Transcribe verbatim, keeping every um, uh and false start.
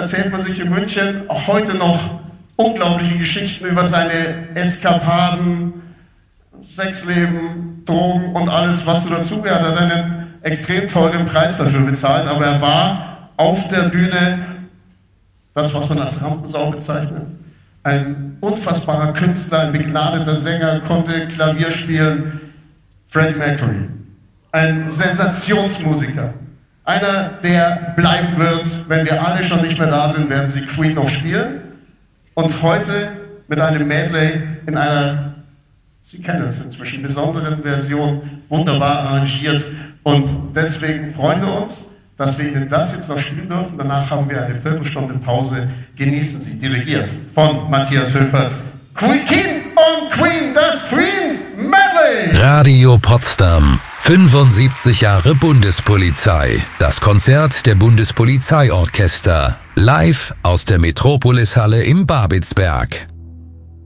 erzählt man sich in München auch heute noch unglaubliche Geschichten über seine Eskapaden, Sexleben, Drogen und alles, was so dazugehört. Er hat einen extrem teuren Preis dafür bezahlt, aber er war auf der Bühne das, was man als Rampensau bezeichnet. Ein unfassbarer Künstler, ein begnadeter Sänger, konnte Klavier spielen. Freddie Mercury, ein Sensationsmusiker. Einer, der bleiben wird, wenn wir alle schon nicht mehr da sind, werden sie Queen noch spielen. Und heute mit einem Medley in einer, Sie kennen es inzwischen, besonderen Version, wunderbar arrangiert. Und deswegen freuen wir uns, dass wir Ihnen das jetzt noch spielen dürfen. Danach haben wir eine Viertelstunde Pause. Genießen Sie, dirigiert von Matthias Höfert. Queen, King und Queen, das Queen Medley! Radio Potsdam, fünfundsiebzig Jahre Bundespolizei. Das Konzert der Bundespolizeiorchester. Live aus der Metropolishalle im Babelsberg.